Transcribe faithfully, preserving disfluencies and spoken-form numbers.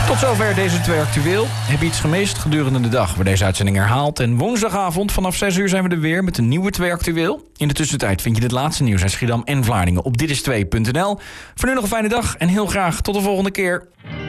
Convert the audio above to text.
Tot zover deze twee actueel. Heb je iets gemist gedurende de dag? Waar deze uitzending herhaalt. En woensdagavond vanaf zes uur zijn we er weer met een nieuwe twee actueel. In de tussentijd vind je het laatste nieuws uit Schiedam en Vlaardingen op dit is twee punt n l. Voor nu nog een fijne dag en heel graag tot de volgende keer.